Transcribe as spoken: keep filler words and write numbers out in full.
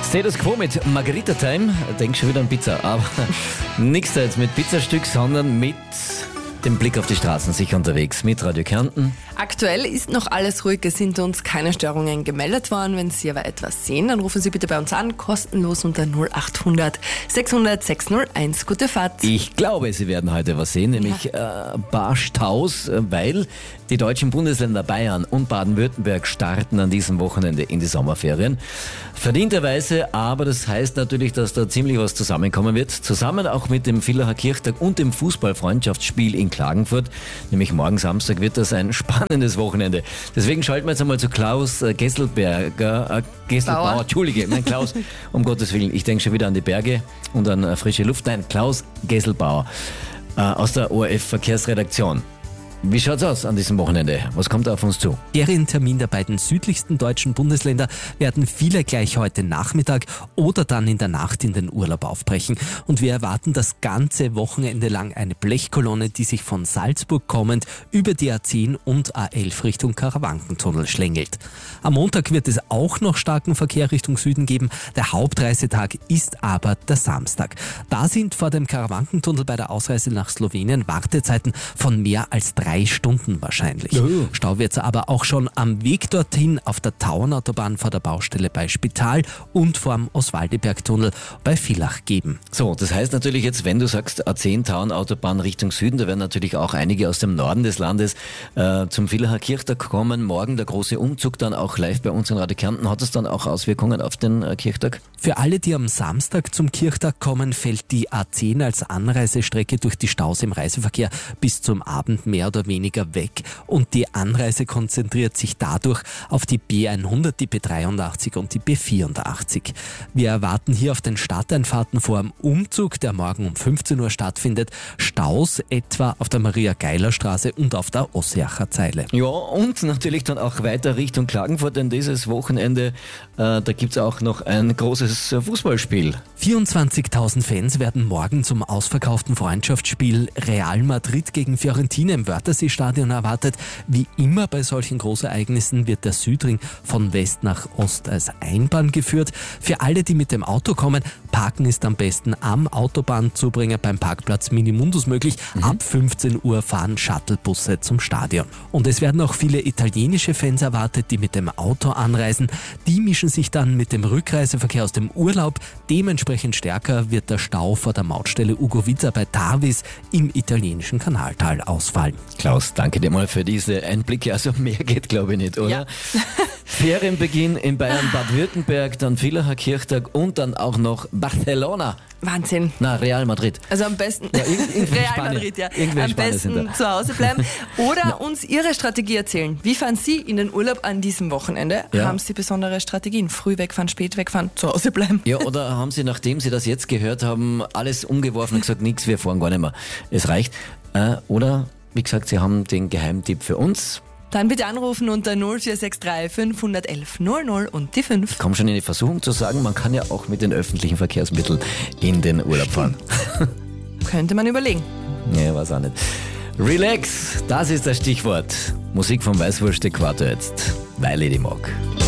Status Quo mit Margarita Time. Denk schon wieder an Pizza, aber nichts da jetzt mit Pizzastück, sondern mit dem Blick auf die Straßen, sicher unterwegs mit Radio Kärnten. Aktuell ist noch alles ruhig, es sind uns keine Störungen gemeldet worden. Wenn Sie aber etwas sehen, dann rufen Sie bitte bei uns an, kostenlos unter null acht hundert sechshundert sechshunderteins. Gute Fahrt. Ich glaube, Sie werden heute was sehen, nämlich ja. äh, ein paar Staus, weil die deutschen Bundesländer Bayern und Baden-Württemberg starten an diesem Wochenende in die Sommerferien. Verdienterweise, aber das heißt natürlich, dass da ziemlich was zusammenkommen wird. Zusammen auch mit dem Villacher Kirchtag und dem Fußballfreundschaftsspiel in Klagenfurt. Nämlich morgen Samstag wird das ein spannendes Wochenende. Deswegen schalten wir jetzt einmal zu Klaus Gesselberger, äh, Gesselbauer, Bauer. Entschuldige, nein Klaus, um Gottes Willen, ich denke schon wieder an die Berge und an äh, frische Luft. Nein, Klaus Gesselbauer äh, aus der O R F-Verkehrsredaktion. Wie schaut's aus an diesem Wochenende? Was kommt da auf uns zu? Ferientermin der beiden südlichsten deutschen Bundesländer werden viele gleich heute Nachmittag oder dann in der Nacht in den Urlaub aufbrechen. Und wir erwarten das ganze Wochenende lang eine Blechkolonne, die sich von Salzburg kommend über die A zehn und A elf Richtung Karawankentunnel schlängelt. Am Montag wird es auch noch starken Verkehr Richtung Süden geben. Der Hauptreisetag ist aber der Samstag. Da sind vor dem Karawankentunnel bei der Ausreise nach Slowenien Wartezeiten von mehr als drei Drei Stunden wahrscheinlich. Ja. Stau wird es aber auch schon am Weg dorthin auf der Tauernautobahn vor der Baustelle bei Spital und vorm Oswaldibergtunnel bei Villach geben. So, das heißt natürlich jetzt, wenn du sagst A zehn Tauernautobahn Richtung Süden, da werden natürlich auch einige aus dem Norden des Landes äh, zum Villacher Kirchtag kommen. Morgen der große Umzug dann auch live bei uns in Radio Kärnten. Hat das dann auch Auswirkungen auf den äh, Kirchtag? Für alle, die am Samstag zum Kirchtag kommen, fällt die A zehn als Anreisestrecke durch die Staus im Reiseverkehr bis zum Abend mehr oder weniger weg und die Anreise konzentriert sich dadurch auf die B hundert, die B dreiundachtzig und die B vierundachtzig. Wir erwarten hier auf den Stadteinfahrten vor dem Umzug, der morgen um fünfzehn Uhr stattfindet, Staus etwa auf der Maria-Geiler-Straße und auf der Osseacher Zeile. Ja, und natürlich dann auch weiter Richtung Klagenfurt, denn dieses Wochenende, äh, da gibt es auch noch ein großes äh, Fußballspiel. vierundzwanzigtausend Fans werden morgen zum ausverkauften Freundschaftsspiel Real Madrid gegen Fiorentina im Wörthersee-Stadion erwartet. Wie immer bei solchen Großereignissen wird der Südring von West nach Ost als Einbahn geführt. Für alle, die mit dem Auto kommen, parken ist am besten am Autobahnzubringer beim Parkplatz Minimundus möglich. Mhm. Ab fünfzehn Uhr fahren Shuttlebusse zum Stadion. Und es werden auch viele italienische Fans erwartet, die mit dem Auto anreisen. Die mischen sich dann mit dem Rückreiseverkehr aus dem Urlaub. Dementsprechend stärker wird der Stau vor der Mautstelle Ugovica bei Tarvis im italienischen Kanaltal ausfallen. Klaus, danke dir mal für diese Einblicke. Also mehr geht, glaube ich, nicht, oder? Ja. Ferienbeginn in Bayern, Baden-Württemberg, dann Villacher Kirchtag und dann auch noch Barcelona. Wahnsinn. Na, Real Madrid. Also am besten Ja, irgend- irgendwo in Real Spanien. Madrid, ja. Irgendwo in Am Spanien sind besten da. zu Hause bleiben oder uns Ihre Strategie erzählen. Wie fahren Sie in den Urlaub an diesem Wochenende? Ja. Haben Sie besondere Strategien? Früh wegfahren, spät wegfahren, zu Hause bleiben? Ja, oder haben Sie, nachdem Sie das jetzt gehört haben, alles umgeworfen und gesagt, nix, wir fahren gar nicht mehr. Es reicht. Äh, oder, wie gesagt, Sie haben den Geheimtipp für uns. Dann bitte anrufen unter null vier sechs drei fünf eins eins null null und die fünf. Ich komme schon in die Versuchung zu sagen, man kann ja auch mit den öffentlichen Verkehrsmitteln in den Urlaub fahren. Könnte man überlegen. Nee, weiß auch nicht. Relax, das ist das Stichwort. Musik vom Weißwurst-Äquator jetzt, weil ich die mag.